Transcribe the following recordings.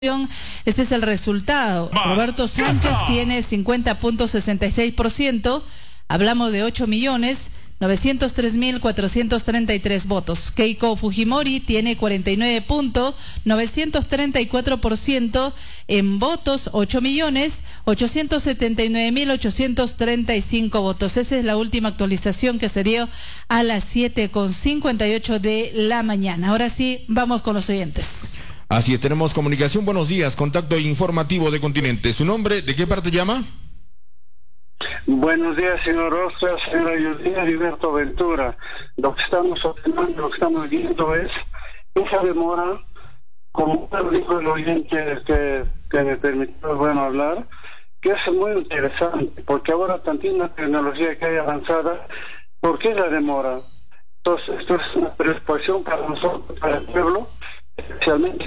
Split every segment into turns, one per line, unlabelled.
Este es el resultado. Roberto Sánchez tiene 50.66%. Hablamos de 8.903.433 votos. Keiko Fujimori tiene 49.934%. En votos, 8.879.835 votos. Esa es la última actualización que se dio a las 7:58 de la mañana. Ahora sí, vamos con los oyentes.
Así es, tenemos comunicación. Buenos días, contacto informativo de Continente. ¿Su nombre? ¿De qué parte llama?
Buenos días, señor Oscar, señora Yudina, Heriberto Ventura. Lo que estamos observando, lo que estamos viendo es esa demora, como dijo el oyente que me permitió hablar, que es muy interesante, porque ahora tantísima tecnología que hay avanzada, ¿por qué la demora? Entonces, esto es una preocupación para nosotros, para el pueblo, especialmente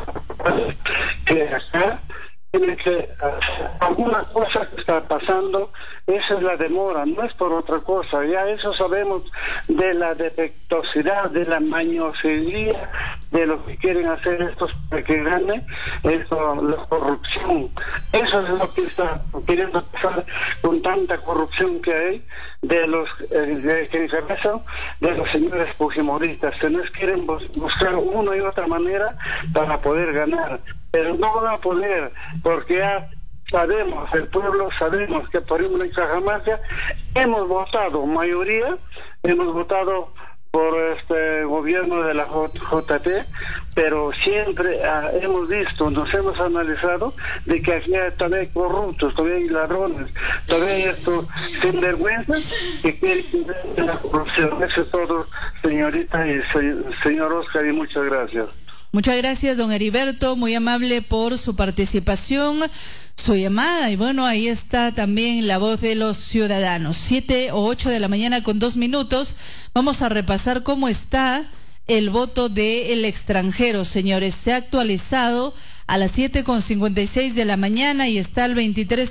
que acá tiene que alguna cosa que está pasando. Esa es la demora, no es por otra cosa. Ya eso sabemos de la defectuosidad, de la mañosería, de lo que quieren hacer estos para que gane esto, la corrupción. Eso es lo que está queriendo pasar con tanta corrupción que hay de los que encabezan de los señores fujimoristas, que nos quieren buscar una y otra manera para poder ganar, pero no van a poder, porque ya sabemos, el pueblo sabemos que por ejemplo en Cajamarca hemos votado, mayoría hemos votado por este gobierno de la JT, pero siempre hemos visto, nos hemos analizado de que aquí todavía hay corruptos, todavía hay ladrones, todavía hay estos sinvergüenzas que quieren la corrupción. Eso es todo, señorita y señor Oscar, y muchas gracias.
Muchas gracias, don Heriberto, muy amable por su participación, su llamada, y bueno, ahí está también la voz de los ciudadanos. 7 o 8 de la mañana con 2 minutos, vamos a repasar cómo está el voto del extranjero, señores. Se ha actualizado a las 7:56 de la mañana y está al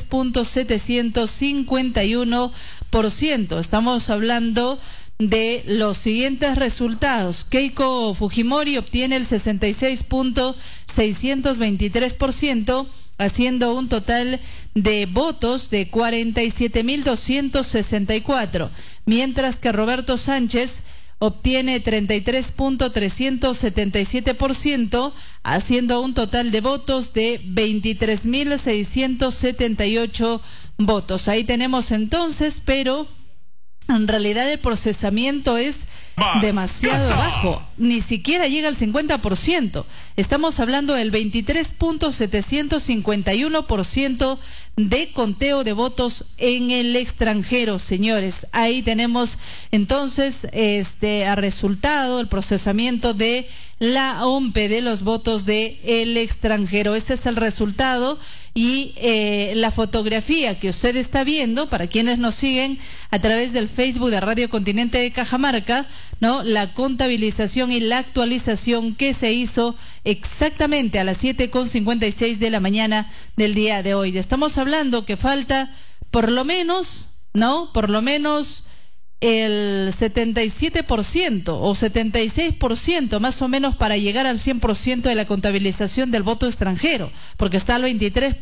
23.751%. Estamos hablando de los siguientes resultados. Keiko Fujimori obtiene el 66.623%, haciendo un total de votos de 47.264, mientras que Roberto Sánchez obtiene 33.377%, haciendo un total de votos de 23.678 votos. Ahí tenemos entonces, pero en realidad el procesamiento es demasiado bajo, ni siquiera llega al 50%. Estamos hablando del 23.751% de conteo de votos en el extranjero, señores. Ahí tenemos entonces a resultado el procesamiento de la OMPE de los votos de el extranjero. Este es el resultado y la fotografía que usted está viendo, para quienes nos siguen a través del Facebook de Radio Continente de Cajamarca, ¿no? La contabilización y la actualización que se hizo exactamente a las 7:56 de la mañana del día de hoy. Estamos hablando que falta por lo menos, ¿no? Por lo menos el 77% o 76% más o menos para llegar al 100% de la contabilización del voto extranjero, porque está al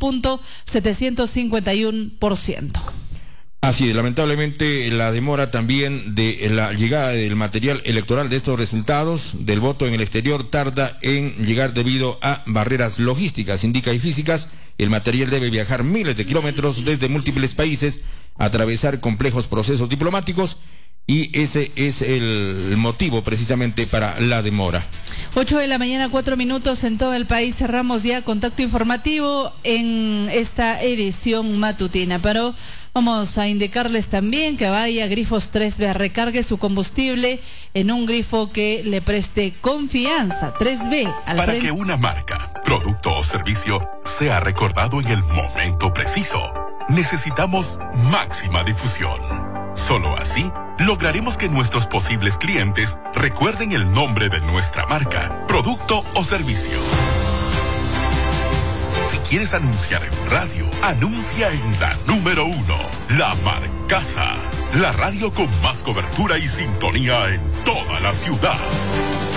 23.751%.
Así es, lamentablemente la demora también de la llegada del material electoral de estos resultados del voto en el exterior tarda en llegar debido a barreras logísticas, indica y físicas. El material debe viajar miles de kilómetros desde múltiples países, atravesar complejos procesos diplomáticos, y ese es el motivo precisamente para la demora.
8 de la mañana, 4 minutos en todo el país. Cerramos ya contacto informativo en esta edición matutina, pero vamos a indicarles también que vaya a Grifos 3B, recargue su combustible en un grifo que le preste confianza. 3B al
para
frente.
Que una marca, producto o servicio sea recordado en el momento preciso, necesitamos máxima difusión. Solo así lograremos que nuestros posibles clientes recuerden el nombre de nuestra marca, producto o servicio. Si quieres anunciar en radio, anuncia en la número 1, La Marcaza, la radio con más cobertura y sintonía en toda la ciudad.